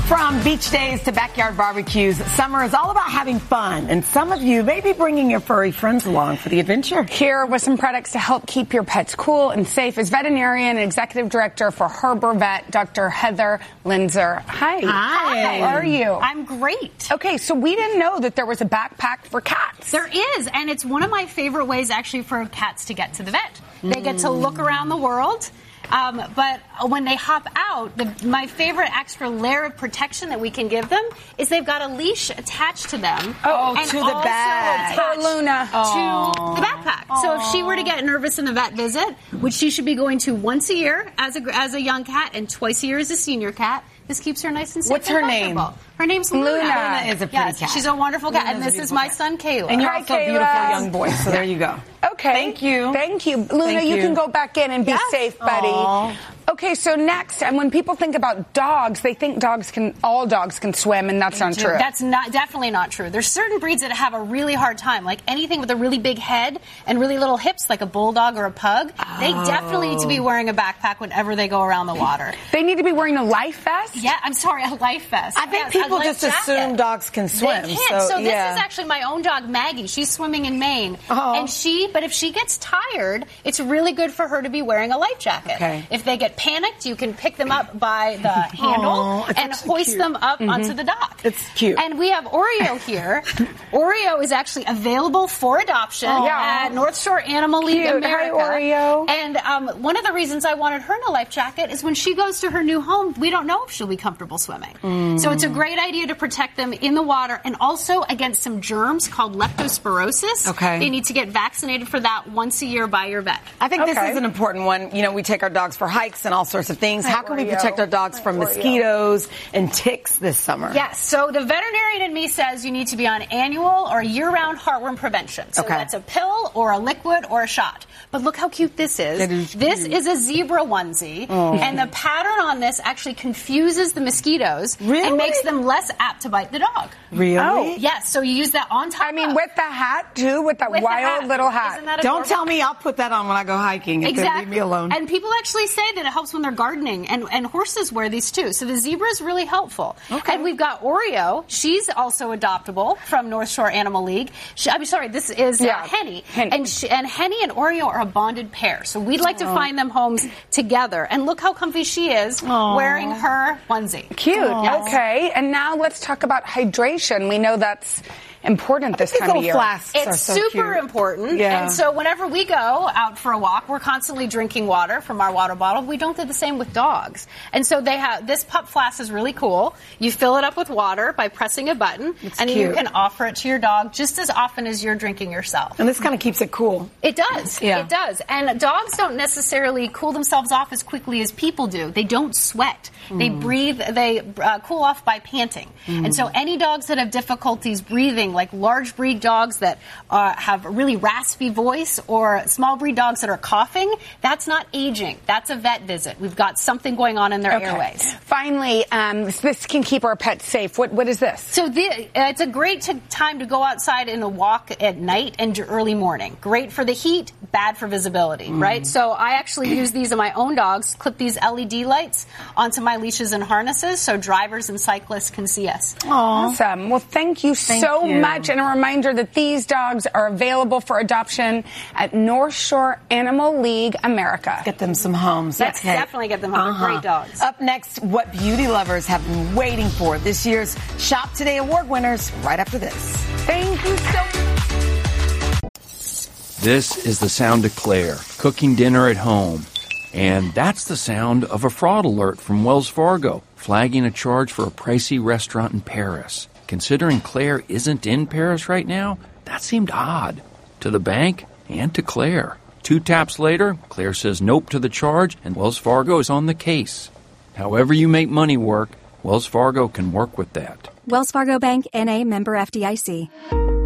From beach days to backyard barbecues, summer is all about having fun. And some of you may be bringing your furry friends along for the adventure. Here with some products to help keep your pets cool and safe is veterinarian and executive director for Harbor Vet, Dr. Heather Linzer. Hi. Hi. How are you? I'm great. Okay, so we didn't know that there was a backpack for cats. There is, and it's one of my favorite ways actually for cats to get to the vet. They get to look around the world. But when they hop out, my favorite extra layer of protection that we can give them is they've got a leash attached to them. And to the bag. For Luna. To the backpack. So if she were to get nervous in a vet visit, which she should be going to once a year as a young cat and twice a year as a senior cat, this keeps her nice and safe. What's her name? Her name's Luna. Luna is a pretty cat. She's a wonderful cat. Luna's And this is my son, Caleb. And you're Hi, also a beautiful Caleb. young boy, so there you go. Okay. Thank you. Thank you. Luna, Thank you you. can go back in and be safe, buddy. Aww. Okay, so next, and when people think about dogs, they think all dogs can swim, and that's not true. That's definitely not true. There's certain breeds that have a really hard time, like anything with a really big head and really little hips, like a bulldog or a pug. They definitely need to be wearing a backpack whenever they go around the water. They need to be wearing a life vest? Yeah, I'm sorry, a life vest. I think people just assume dogs can swim. They can't. So this yeah. is actually my own dog, Maggie. She's swimming in Maine. Oh. But if she gets tired, it's really good for her to be wearing a life jacket. Okay. If they get panicked, you can pick them up by the handle and hoist them up onto the dock. It's cute. And we have Oreo here. Oreo is actually available for adoption at North Shore Animal League America. Hi, Oreo. And one of the reasons I wanted her in a life jacket is when she goes to her new home, we don't know if she'll be comfortable swimming. So it's a great idea to protect them in the water and also against some germs called leptospirosis. Okay. They need to get vaccinated for that once a year by your vet. I think this is an important one. You know, we take our dogs for hikes and all sorts of things. How can we protect our dogs from mosquitoes and ticks this summer? Yes. So the veterinarian in me says you need to be on annual or year-round heartworm prevention. So that's a pill or a liquid or a shot. But look how cute this is. This is a zebra onesie. And the pattern on this actually confuses the mosquitoes and makes them less apt to bite the dog. Really? Oh, yes. So you use that on top with the hat, too? With that wild little hat. Isn't that Don't adorable? tell me I'll put that on when I go hiking if they leave me alone. And people actually say that it helps when they're gardening, and horses wear these too. So the zebra is really helpful. Okay. And we've got Oreo. She's also adoptable from North Shore Animal League. This is Henny. And Henny and Oreo are a bonded pair. So we'd like to find them homes together. And look how comfy she is wearing her onesie. Cute. Yes. Okay. And now let's talk about hydration. We know that's important this time of year. It's super important. Yeah. And so whenever we go out for a walk, we're constantly drinking water from our water bottle. We don't do the same with dogs. And so they have this pup flask is really cool. You fill it up with water by pressing a button, and you can offer it to your dog just as often as you're drinking yourself. And this kind of keeps it cool. It does. Yeah. It does. And dogs don't necessarily cool themselves off as quickly as people do. They don't sweat. They breathe. They cool off by panting. And so any dogs that have difficulties breathing, like large breed dogs that have a really raspy voice or small breed dogs that are coughing, that's not aging. That's a vet visit. We've got something going on in their airways. Finally, this can keep our pets safe. What is this? So it's a great time to go outside in a walk at night and early morning. Great for the heat, bad for visibility, right? So I actually use these on my own dogs, clip these LED lights onto my leashes and harnesses so drivers and cyclists can see us. Awesome. Well, thank you so much. And a reminder that these dogs are available for adoption at North Shore Animal League America. Get them some homes. Let's definitely get them home. They're great dogs. Up next, what beauty lovers have been waiting for. This year's Shop Today Award winners right after this. Thank you so much. This is the sound of Claire, cooking dinner at home. And that's the sound of a fraud alert from Wells Fargo, flagging a charge for a pricey restaurant in Paris. Considering Claire isn't in Paris right now, that seemed odd. To the bank and to Claire. 2 taps later, Claire says nope to the charge, and Wells Fargo is on the case. However you make money work, Wells Fargo can work with that. Wells Fargo Bank, N.A., member FDIC.